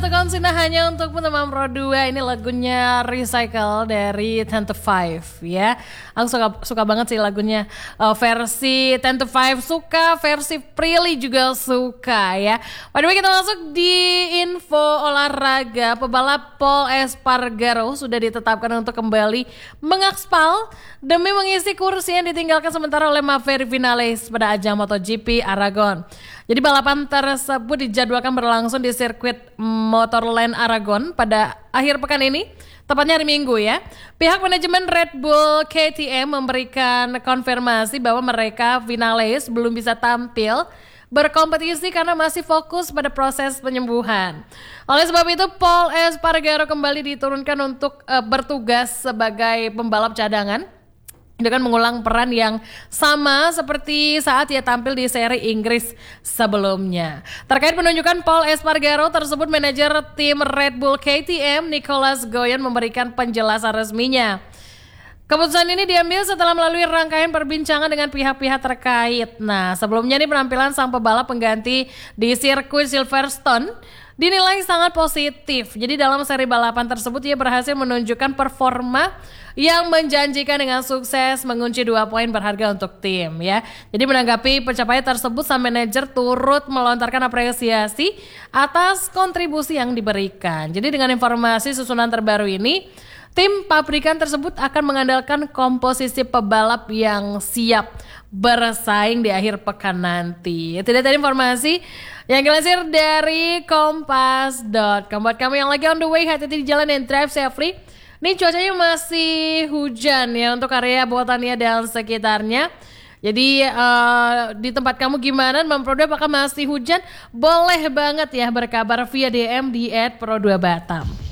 satu konsina hanya untuk teman Pro 2. Ini lagunya Recycle dari 10 to 5 ya. Aku suka banget sih lagunya. Versi 10 to 5 suka, versi Prilly juga suka ya. By the way, kita masuk di info olahraga. Pebalap Pol Espargaro sudah ditetapkan untuk kembali mengaspal demi mengisi kursi yang ditinggalkan sementara oleh Maverick Vinales pada ajang MotoGP Aragon. Jadi balapan tersebut dijadwalkan berlangsung di sirkuit Motorland Aragon pada akhir pekan ini, tepatnya hari Minggu ya. Pihak manajemen Red Bull KTM memberikan konfirmasi bahwa mereka Vinales belum bisa tampil berkompetisi karena masih fokus pada proses penyembuhan. Oleh sebab itu, Pol Espargaro kembali diturunkan untuk bertugas sebagai pembalap cadangan dengan mengulang peran yang sama seperti saat ia tampil di seri Inggris sebelumnya. Terkait penunjukan Pol Espargaro tersebut, manajer tim Red Bull KTM Nicolas Goyen memberikan penjelasan resminya. Keputusan ini diambil setelah melalui rangkaian perbincangan dengan pihak-pihak terkait. Nah, sebelumnya nih penampilan sang pebalap pengganti di sirkuit Silverstone dinilai sangat positif. Jadi dalam seri balapan tersebut ia berhasil menunjukkan performa yang menjanjikan dengan sukses mengunci 2 poin berharga untuk tim ya. Jadi menanggapi pencapaian tersebut, sang manajer turut melontarkan apresiasi atas kontribusi yang diberikan. Jadi dengan informasi susunan terbaru ini, tim pabrikan tersebut akan mengandalkan komposisi pebalap yang siap bersaing di akhir pekan nanti. Itu tadi informasi yang dilansir dari kompas.com. Buat kamu yang lagi on the way, hati-hati di jalan and drive safely. Ini cuacanya masih hujan ya untuk area Botania dan sekitarnya. Jadi di tempat kamu gimana? Pro2 apakah masih hujan? Boleh banget ya berkabar via DM di @pro2batam.